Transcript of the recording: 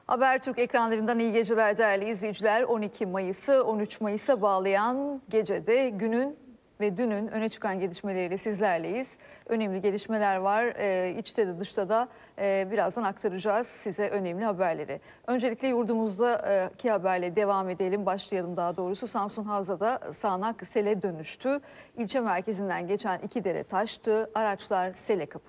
Habertürk ekranlarından iyi geceler değerli izleyiciler. 12 Mayıs'ı 13 Mayıs'a bağlayan gecede günün ve dünün öne çıkan gelişmeleriyle sizlerleyiz. Önemli gelişmeler var. İçte de dışta da birazdan aktaracağız size önemli haberleri. Öncelikle yurdumuzdaki haberle devam edelim. Başlayalım daha doğrusu. Samsun Havza'da sağanak sele dönüştü. İlçe merkezinden geçen iki dere taştı. Araçlar sele kapıldı.